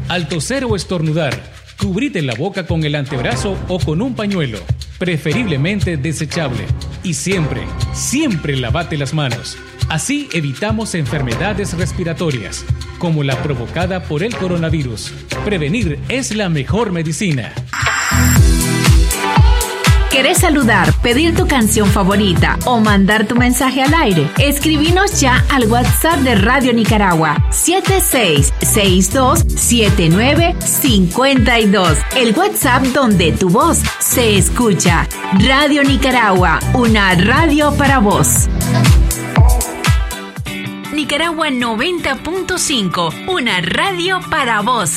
Al toser o estornudar, cubrite la boca con el antebrazo o con un pañuelo, preferiblemente desechable. Y siempre, siempre lavate las manos. Así evitamos enfermedades respiratorias, como la provocada por el coronavirus. Prevenir es la mejor medicina. ¿Querés saludar, pedir tu canción favorita o mandar tu mensaje al aire? Escribinos ya al WhatsApp de Radio Nicaragua 76627952. El WhatsApp donde tu voz se escucha. Radio Nicaragua, una radio para vos. Nicaragua 90.5, una radio para vos.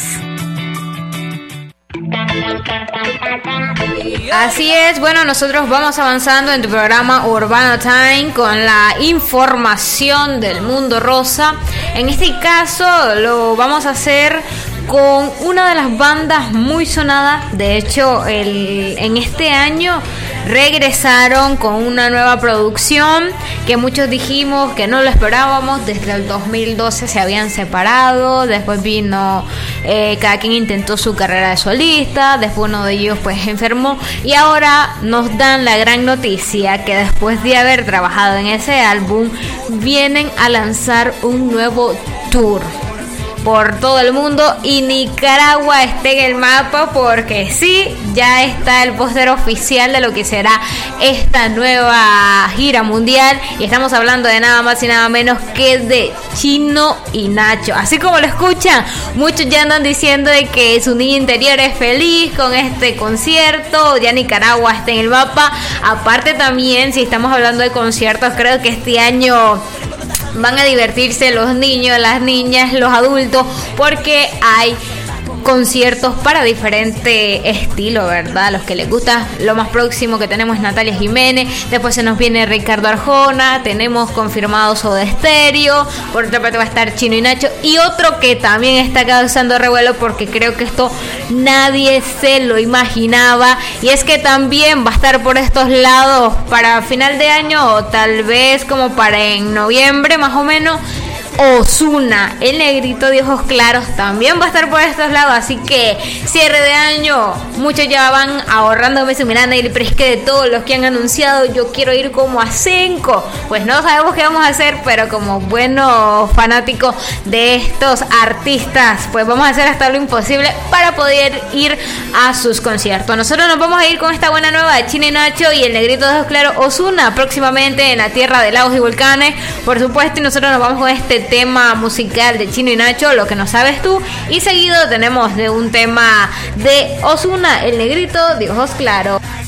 Así es, bueno, nosotros vamos avanzando en tu programa Urbano Time con la información del mundo rosa. En este caso lo vamos a hacer con una de las bandas muy sonadas. De hecho, en este año regresaron con una nueva producción que muchos dijimos que no lo esperábamos. Desde el 2012 se habían separado, después vino, cada quien intentó su carrera de solista, después uno de ellos pues enfermó y ahora nos dan la gran noticia que después de haber trabajado en ese álbum vienen a lanzar un nuevo tour por todo el mundo y Nicaragua está en el mapa porque sí, ya está el póster oficial de lo que será esta nueva gira mundial y estamos hablando de nada más y nada menos que de Chino y Nacho. Así como lo escuchan, muchos ya andan diciendo de que su niño interior es feliz con este concierto, ya Nicaragua está en el mapa. Aparte también, si estamos hablando de conciertos, creo que este año van a divertirse los niños, las niñas, los adultos, porque hay conciertos para diferente estilo, ¿verdad? Los que les gusta, lo más próximo que tenemos es Natalia Jiménez, después se nos viene Ricardo Arjona, tenemos confirmado Soda Stereo, por otra parte va a estar Chino y Nacho, y otro que también está causando revuelo porque creo que esto nadie se lo imaginaba, y es que también va a estar por estos lados para final de año o tal vez como para en noviembre más o menos. Ozuna, el negrito de ojos claros, también va a estar por estos lados, así que cierre de año, muchos ya van ahorrándome su mirada, pero es que de todos los que han anunciado yo quiero ir como a 5, pues no sabemos qué vamos a hacer, pero como buenos fanáticos de estos artistas, pues vamos a hacer hasta lo imposible para poder ir a sus conciertos. Nosotros nos vamos a ir con esta buena nueva de Chino y Nacho y el negrito de ojos claros, Ozuna, próximamente en la tierra de lagos y volcanes, por supuesto, y nosotros nos vamos con este tema musical de Chino y Nacho, Lo que no sabes tú, y seguido tenemos de un tema de Ozuna, el negrito de ojos claros.